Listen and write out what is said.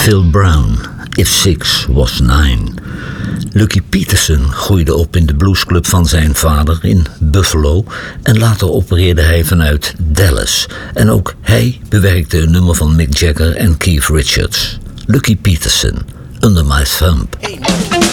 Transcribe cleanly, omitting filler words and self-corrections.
Phil Brown, If Six Was Nine. Lucky Peterson groeide op in de bluesclub van zijn vader in Buffalo en later opereerde hij vanuit Dallas. En ook hij bewerkte een nummer van Mick Jagger en Keith Richards. Lucky Peterson, Under My Thumb.